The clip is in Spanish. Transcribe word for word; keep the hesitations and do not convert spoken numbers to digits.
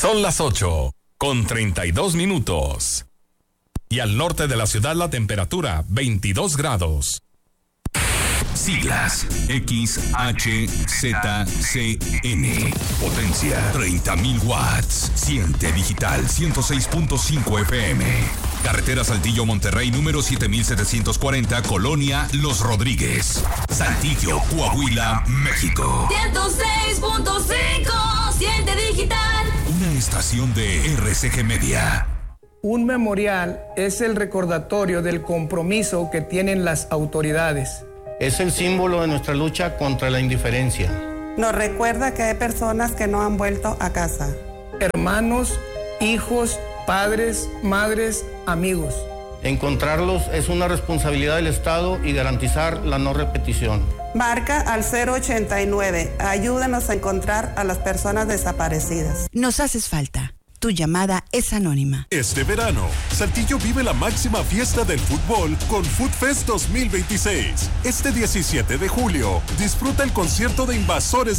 Son las ocho con treinta y dos minutos. Y al norte de la ciudad la temperatura veintidós grados. Siglas X H Z C N. Potencia treinta mil watts. Siente digital ciento seis punto cinco F M. Carretera Saltillo Monterrey número siete mil setecientos cuarenta, Colonia Los Rodríguez, Saltillo, Coahuila, México. ciento seis punto cinco. Siente digital. Una estación de R C G Media. Un memorial es el recordatorio del compromiso que tienen las autoridades. Es el símbolo de nuestra lucha contra la indiferencia. Nos recuerda que hay personas que no han vuelto a casa. Hermanos, hijos, padres, madres, amigos. Encontrarlos es una responsabilidad del Estado y garantizar la no repetición. Marca al cero ochenta y nueve. Ayúdanos a encontrar a las personas desaparecidas. Nos haces falta. Tu llamada es anónima. Este verano, Saltillo vive la máxima fiesta del fútbol con Food Fest dos mil veintiséis. Este diecisiete de julio, disfruta el concierto de Invasores